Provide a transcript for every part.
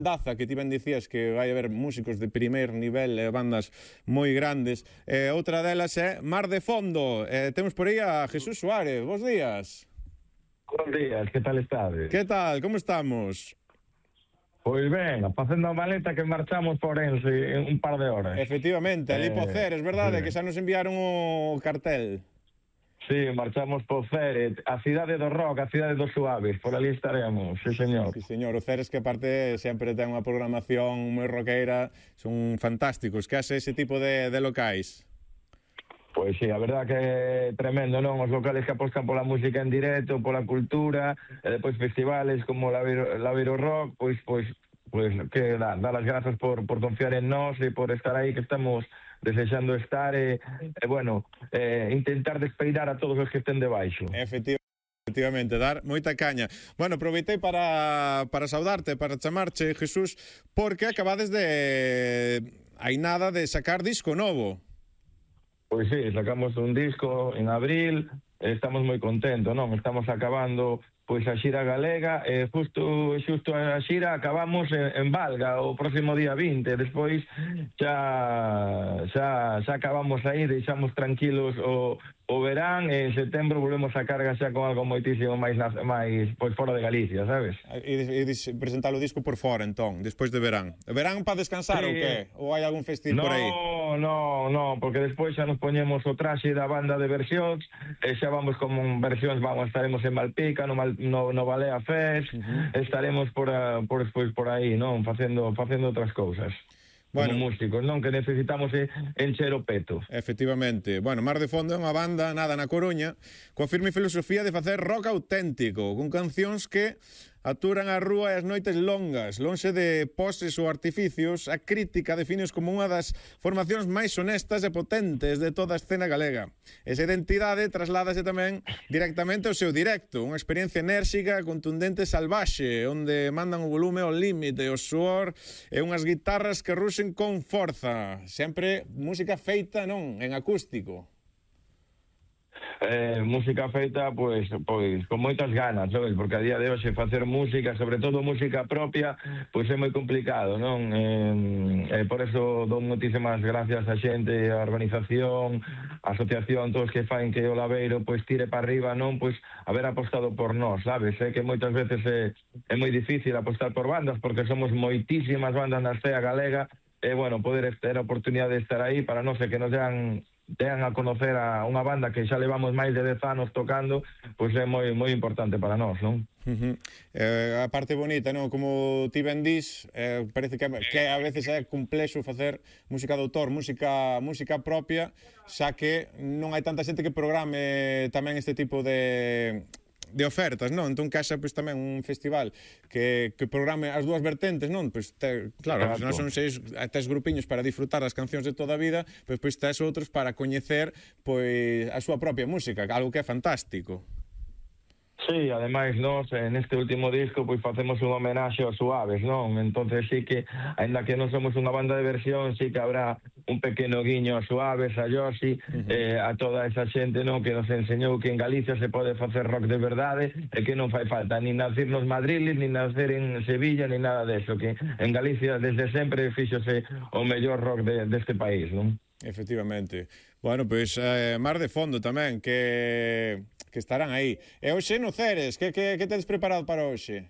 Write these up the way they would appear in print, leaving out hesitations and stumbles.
Daza, que ti ben dicías que vai haber músicos de primeiro nivel e bandas moi grandes. Outra delas é Mar de Fondo. Temos por aí a Jesús Suárez. Bos días. Bos días, que tal estades? Que tal? Como estamos? Pois ben, facendo a maleta que marchamos por Ense en un par de horas. Efectivamente, ali po Ceres, verdade? Que xa nos enviaron o cartel. Sí, marchamos por Ceres, a cidade do rock, a cidade dos suaves, por ali estaremos, sí señor. Sí señor, o Ceres que aparte sempre ten unha programación moi roqueira, son fantásticos, que hace ese tipo de locais. Pois sí, a verdad que é tremendo, non? Os locales que apostan pola música en directo, pola cultura, e depois festivales como Laveiro Rock, pois que dar as grazas por confiar en nós e por estar aí, que estamos desexando estar intentar despeirar a todos os que estén debaixo. Efectivamente, dar moita caña. Bueno, aproveitei para saudarte, para chamarche, Jesús, porque acabades hai nada de sacar disco novo. Pois sí, sacamos un disco en abril, estamos moi contentos, non? Estamos acabando pois a xira galega, e xusto a xira acabamos en Valga o próximo día 20, despois xa acabamos aí, deixamos tranquilos o verán, e en setembro volvemos a carga xa con algo moitísimo máis pois fora de Galicia, sabes? E presentar o disco por fora, entón, despois de verán. Verán para descansar, sí. Ou que? Ou hai algún festival por aí? No, porque despois xa nos poñemos o traxe da banda de versións, e xa vamos con versións, estaremos en Malpica, no Balea Fest, estaremos por aí, non? Facendo outras cousas. Bueno, como músicos, non? Que necesitamos encher o peto. Efectivamente. Bueno, Mar de Fondo é unha banda nada na Coruña coa firme filosofía de facer rock auténtico, con cancións que aturan a rúa e as noites longas, lonxe de poses ou artificios. A crítica defines como unha das formacións máis honestas e potentes de toda a escena galega. Esa identidade trasládase tamén directamente ao seu directo, unha experiencia enérxica, contundente, salvaxe, onde mandan o volume ao límite, o suor e unhas guitarras que ruxen con forza. Sempre música feita, non, en acústico. Música feita pois con moitas ganas, sabes? Porque a día de hoxe facer música, sobre todo música propia, pois é moi complicado, non? Por eso dou moitísimas gracias a xente, a organización, a asociación, todos que faen que o Laveiro pois tire para arriba, non? Pois haber apostado por nós, sabes? Que moitas veces é moi difícil apostar por bandas, porque somos moitísimas bandas na escena galega, e bueno, poder ter a oportunidade de estar aí para nós e que nos dean a conocer a unha banda que xa levamos máis de 10 anos tocando, pois é moi importante para nós, non? A parte bonita, non? Como ti ben dís, parece que a veces é complexo facer música de autor, música propia, xa que non hai tanta xente que programe tamén este tipo de ofertas, non? Entón caixa pois tamén un festival que programe as dúas vertentes, non? Pois claro, non son tes grupiños para disfrutar as cancións de toda a vida, pois tes outros para coñecer pois a súa propia música, algo que é fantástico. Sí, ademais nós neste último disco pois facemos unha homenaxe aos Suaves, non? Entonces sí que, aínda que non somos unha banda de versión, sí que habrá un pequeno guiño aos Suaves, a Yoshi, a toda esa xente, non? Que nos enseñou que en Galicia se pode facer rock de verdade e que non fai falta nin nacer nos Madriles, nin nacer en Sevilla, nin nada deso, que en Galicia desde sempre fíxose o mellor rock deste país, non? Efectivamente. Bueno, pois Mar de Fondo tamén, que estarán aí. E hoxe no Ceres, que tedes preparado para hoxe?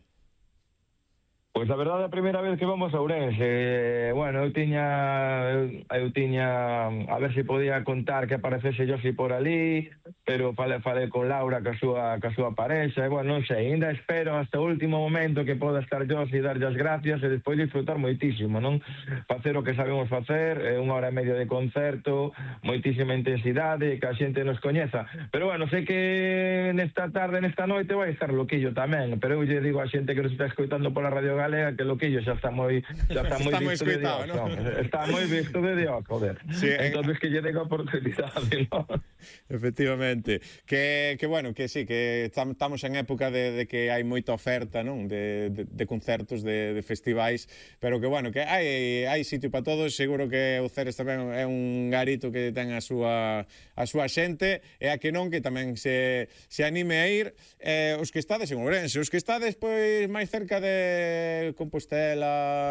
Pois a verdade, a primeira vez que vamos a Ourense, bueno, eu tiña a ver se podía contar que aparecese Yoshi por ali, pero falei con Laura, ca súa parexa, e bueno, non sei, ainda espero hasta o último momento que poda estar Yoshi e darlle as gracias e despois disfrutar moitísimo, non? Facer o que sabemos facer, 1 hora e media de concerto, moitísima intensidade, que a xente nos coñeza, pero bueno, sei que nesta tarde, nesta noite vai estar Loquillo tamén, pero eu lle digo a xente que nos está escoitando pola Radio Galega que Loquillo xa está moi visto de Dios, ¿no? Está moi visto de Dios, joder. Sí, entonces que lle dega oportunidade, ¿no? Efectivamente. Que bueno, que sí, que estamos en época de que hai moita oferta, non? De concertos, de festivais, pero que bueno, que hai sitio para todos. Seguro que o Ceres tamén é un garito que ten a súa xente, e a que non, que tamén se anime a ir. Os que estades en Ourense, os que estades pois máis cerca de Compostela,